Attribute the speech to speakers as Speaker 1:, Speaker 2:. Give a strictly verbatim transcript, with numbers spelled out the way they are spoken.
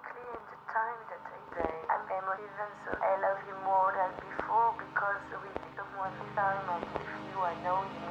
Speaker 1: physically in the time that I die. I'm emotive and so I love you more than before because with someone this time I give you, I know you